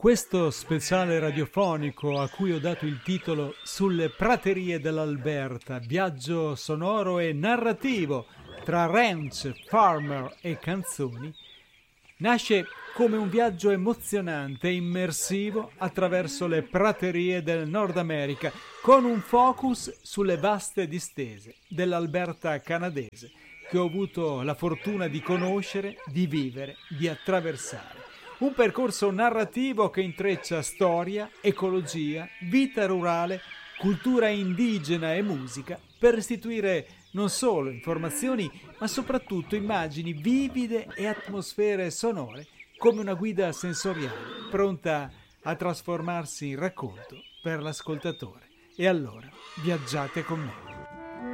Questo speciale radiofonico a cui ho dato il titolo Sulle praterie dell'Alberta, viaggio sonoro e narrativo tra ranch, farmer e canzoni, nasce come un viaggio emozionante e immersivo attraverso le praterie del Nord America, con un focus sulle vaste distese dell'Alberta canadese che ho avuto la fortuna di conoscere, di vivere, di attraversare. Un percorso narrativo che intreccia storia, ecologia, vita rurale, cultura indigena e musica per restituire non solo informazioni, ma soprattutto immagini vivide e atmosfere sonore come una guida sensoriale pronta a trasformarsi in racconto per l'ascoltatore. E allora, viaggiate con me.